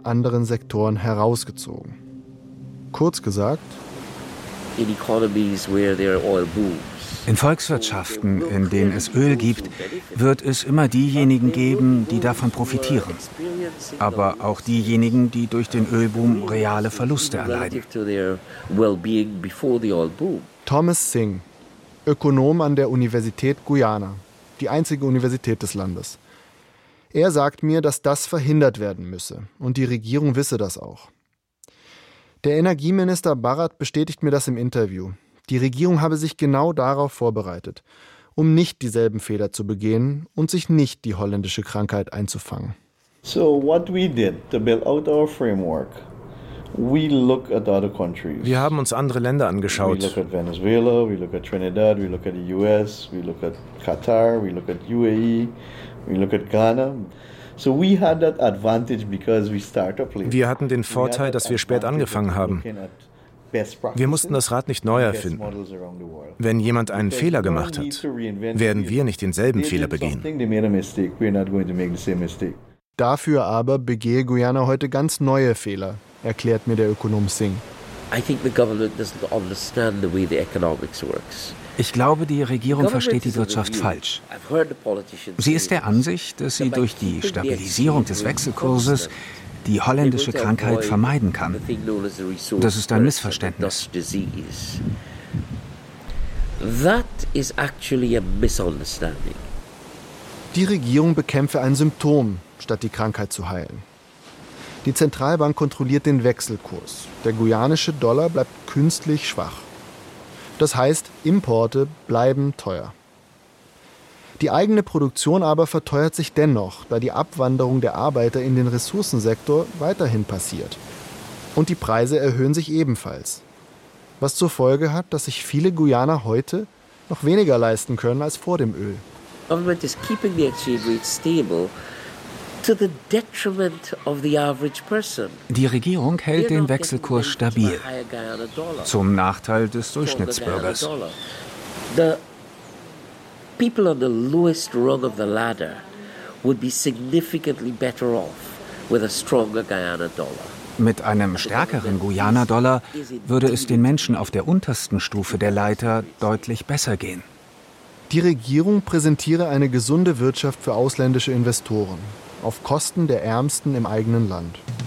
anderen Sektoren herausgezogen. Kurz gesagt: In Volkswirtschaften, in denen es Öl gibt, wird es immer diejenigen geben, die davon profitieren. Aber auch diejenigen, die durch den Ölboom reale Verluste erleiden. Thomas Singh, Ökonom an der Universität Guyana, die einzige Universität des Landes. Er sagt mir, dass das verhindert werden müsse. Und die Regierung wisse das auch. Der Energieminister Bharat bestätigt mir das im Interview. Die Regierung habe sich genau darauf vorbereitet, um nicht dieselben Fehler zu begehen und sich nicht die holländische Krankheit einzufangen. So what we did to build out our framework, we look at other countries. Wir haben uns andere Länder angeschaut. We look at Venezuela, we look at Trinidad, we look at the US, we look at Qatar, we look at UAE, we look at Ghana. So we had that advantage because we started playing. Wir hatten den Vorteil, dass wir spät angefangen haben. Wir mussten das Rad nicht neu erfinden. Wenn jemand einen Fehler gemacht hat, werden wir nicht denselben Fehler begehen. Dafür aber begehe Guyana heute ganz neue Fehler, erklärt mir der Ökonom Singh. Ich glaube, die Regierung versteht die Wirtschaft falsch. Sie ist der Ansicht, dass sie durch die Stabilisierung des Wechselkurses die holländische Krankheit vermeiden kann. Das ist ein Missverständnis. Die Regierung bekämpfe ein Symptom, statt die Krankheit zu heilen. Die Zentralbank kontrolliert den Wechselkurs. Der guyanische Dollar bleibt künstlich schwach. Das heißt, Importe bleiben teuer. Die eigene Produktion aber verteuert sich dennoch, da die Abwanderung der Arbeiter in den Ressourcensektor weiterhin passiert. Und die Preise erhöhen sich ebenfalls. Was zur Folge hat, dass sich viele Guyaner heute noch weniger leisten können als vor dem Öl. Die Regierung hält den Wechselkurs stabil, zum Nachteil des Durchschnittsbürgers. People on the lowest rung of the ladder would be significantly better off with a stronger Guyana dollar. Mit einem stärkeren Guyana-Dollar würde es den Menschen auf der untersten Stufe der Leiter deutlich besser gehen. Die Regierung präsentiere eine gesunde Wirtschaft für ausländische Investoren, auf Kosten der Ärmsten im eigenen Land.